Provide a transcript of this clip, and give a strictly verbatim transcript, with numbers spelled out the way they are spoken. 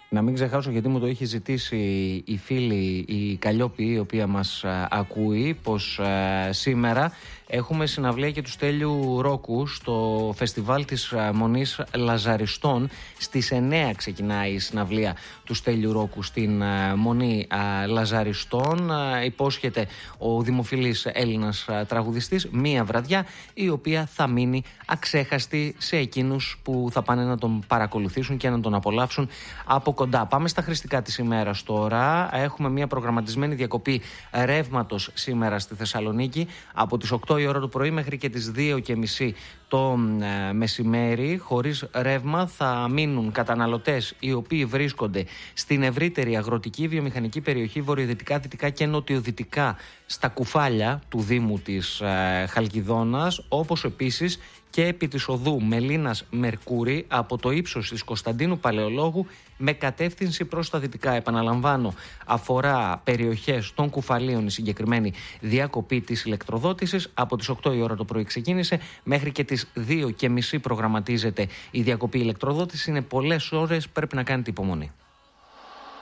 Να μην ξεχάσω, γιατί μου το είχε ζητήσει η φίλη η Καλλιόπη, η οποία μας α, ακούει, πως α, σήμερα έχουμε συναυλία και του Στέλιου Ρόκου στο φεστιβάλ της α, Μονής Λαζαριστών. Στις εννέα ξεκινάει η συναυλία του Στέλιου Ρόκου στην α, Μονή α, Λαζαριστών. Α, υπόσχεται ο δημοφιλής Έλληνας α, τραγουδιστής μία βραδιά η οποία θα μείνει αξέχαστη σε εκείνους που θα πάνε να τον παρακολουθήσουν και να τον απολαύσουν από κοντά. Πάμε στα χρηστικά της ημέρας τώρα. Έχουμε μια προγραμματισμένη διακοπή ρεύματος σήμερα στη Θεσσαλονίκη από τις οκτώ η ώρα το πρωί μέχρι και τις δύο και μισή το ε, μεσημέρι. Χωρίς ρεύμα θα μείνουν καταναλωτές οι οποίοι βρίσκονται στην ευρύτερη αγροτική βιομηχανική περιοχή βορειοδυτικά, δυτικά και νοτιοδυτικά στα κουφάλια του Δήμου της ε, Χαλκιδόνας, όπως επίσης και επί της οδού Μελίνας Μερκούρη από το ύψος της Κωνσταντίνου Παλαιολόγου με κατεύθυνση προς τα δυτικά. Επαναλαμβάνω, αφορά περιοχές των κουφαλίων η συγκεκριμένη διακοπή της ηλεκτροδότησης. Από τις οκτώ η ώρα το πρωί ξεκίνησε, μέχρι και τις δύο και μισή προγραμματίζεται η διακοπή ηλεκτροδότησης. Είναι πολλές ώρες, πρέπει να κάνετε υπομονή.